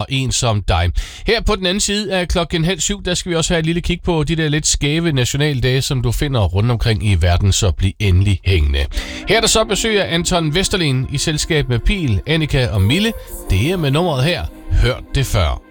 en som dig. Her på den anden side af 6:30, der skal vi også have et lille kig på de der lidt skæve nationaldage, som du finder rundt omkring i verden, så bliv endelig hængende. Her er der så besøg af Anton Vesterlin i selskab med Pil, Annika og Mille. Det er med nummeret her. Hørt det før.